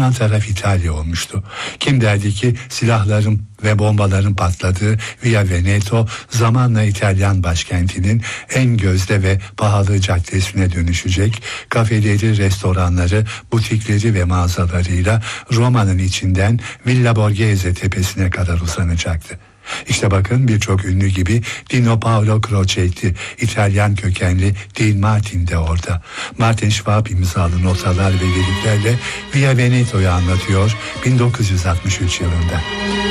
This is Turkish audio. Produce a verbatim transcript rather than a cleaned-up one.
kazanan taraf İtalya olmuştu. Kim derdi ki silahların ve bombaların patladığı Via Veneto zamanla İtalyan başkentinin en gözde ve pahalı caddesine dönüşecek, kafeleri, restoranları, butikleri ve mağazalarıyla Roma'nın içinden Villa Borghese tepesine kadar uzanacaktı. İşte bakın birçok ünlü gibi Dino Paolo Crocetti, İtalyan kökenli Dean Martin de orada. Martin Schwab imzalı notalar ve liriklerle Via Veneto'yu anlatıyor bin dokuz yüz altmış üç yılında.